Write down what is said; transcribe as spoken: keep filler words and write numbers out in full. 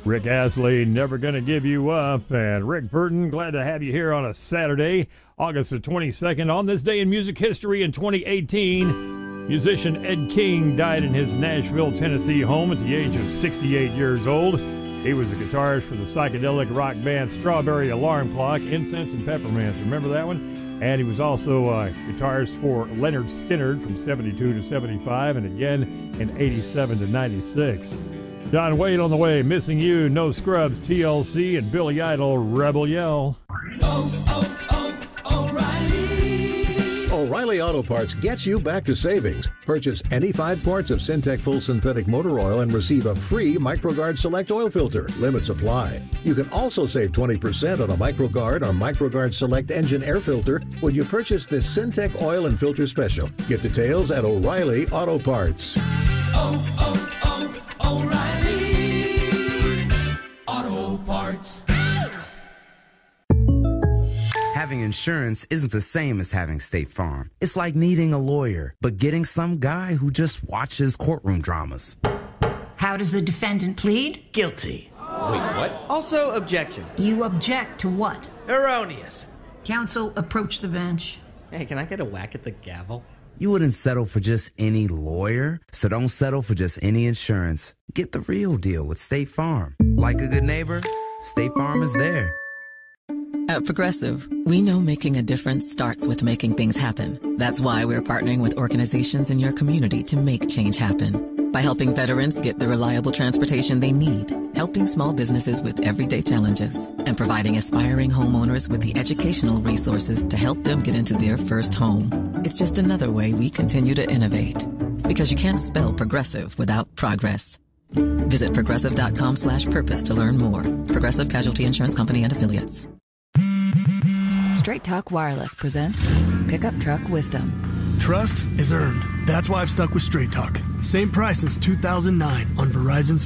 Rick Astley, Never Gonna Give You Up. And Rick Burton, glad to have you here on a Saturday, August the twenty-second. On this day in music history in twenty eighteen, musician Ed King died in his Nashville, Tennessee home at the age of sixty-eight years old. He was a guitarist for the psychedelic rock band Strawberry Alarm Clock, Incense and Peppermints. Remember that one? And he was also a guitarist for Leonard Skinner from seventy-two to seventy-five, and again in eighty-seven to ninety-six. John Wade on the way, Missing You, No Scrubs, T L C, and Billy Idol, Rebel Yell. Oh, oh, oh, O'Reilly! O'Reilly Auto Parts gets you back to savings. Purchase any five quarts of Syntec Full Synthetic Motor Oil and receive a free MicroGuard Select Oil Filter. Limits apply. You can also save twenty percent on a MicroGuard or MicroGuard Select Engine Air Filter when you purchase this Syntec Oil and Filter Special. Get details at O'Reilly Auto Parts. Oh, oh, oh, O'Reilly Auto Parts. Having insurance isn't the same as having State Farm. It's like needing a lawyer, but getting some guy who just watches courtroom dramas. How does the defendant plead? Guilty. Wait, what? Also, objection. You object to what? Erroneous. Counsel, approach the bench. Hey, can I get a whack at the gavel? You wouldn't settle for just any lawyer, so don't settle for just any insurance. Get the real deal with State Farm. Like a good neighbor, State Farm is there. At Progressive, we know making a difference starts with making things happen. That's why we're partnering with organizations in your community to make change happen. By helping veterans get the reliable transportation they need, helping small businesses with everyday challenges, and providing aspiring homeowners with the educational resources to help them get into their first home. It's just another way we continue to innovate. Because you can't spell progressive without progress. Visit progressive.com slash purpose to learn more. Progressive Casualty Insurance Company and Affiliates. Straight Talk Wireless presents Pickup Truck Wisdom. Trust is earned. That's why I've stuck with Straight Talk. Same price since two thousand nine on Verizon's